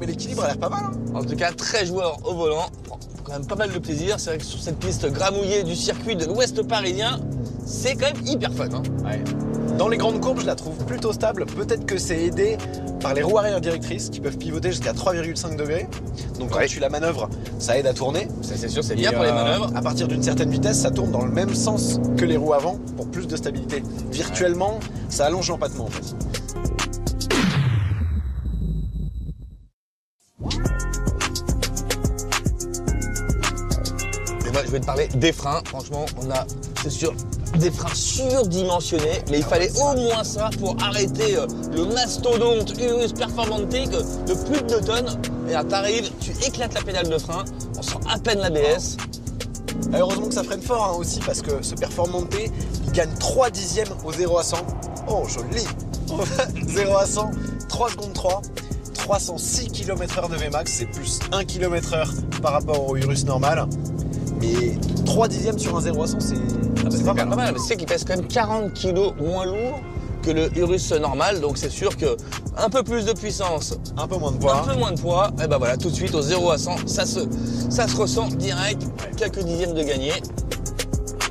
mais l'équilibre a l'air pas mal. Hein. En tout cas, très joueur au volant. Bon, quand même pas mal de plaisir. C'est vrai que sur cette piste gramouillée du circuit de l'Ouest parisien, c'est quand même hyper fun. Hein. Ouais. Dans les grandes courbes, je la trouve plutôt stable. Peut-être que c'est aidé par les roues arrière directrices qui peuvent pivoter jusqu'à 3,5 degrés. Donc quand tu la manœuvres, ça aide à tourner. Ça, c'est sûr, c'est bien pour les manœuvres. À partir d'une certaine vitesse, ça tourne dans le même sens que les roues avant pour plus de stabilité. Virtuellement, ça allonge l'empattement en fait. Et moi, je vais te parler des freins. Franchement, on a, c'est sûr, des freins surdimensionnés, mais il fallait au moins ça pour arrêter le mastodonte Urus Performante de plus de 2 tonnes. Et là, t'arrives, tu éclates la pédale de frein, on sent à peine l'ABS. Heureusement que ça freine fort hein, aussi parce que ce Performante, il gagne 3 dixièmes au 0 à 100. Oh, joli 0 à 100, 3 secondes 3, 306 km/h de Vmax, c'est plus 1 km/h par rapport au Urus normal. Mais 3 dixièmes sur un 0 à 100, c'est pas mal. Mais tu sais qu'il pèse quand même 40 kg moins lourd que le Urus normal, donc c'est sûr que un peu plus de puissance, un peu moins de poids. Un peu moins de poids, et ben voilà, tout de suite au 0 à 100, ça se ressent direct, quelques dixièmes de gagné.